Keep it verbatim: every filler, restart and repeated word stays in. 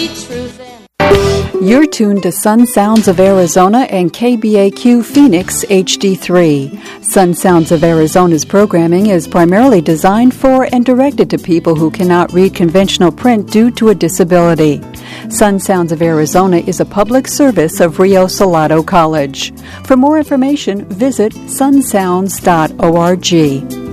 see truth in. You're tuned to Sun Sounds of Arizona and K B A Q Phoenix H D three. Sun Sounds of Arizona's programming is primarily designed for and directed to people who cannot read conventional print due to a disability. Sun Sounds of Arizona is a public service of Rio Salado College. For more information, visit sun sounds dot org.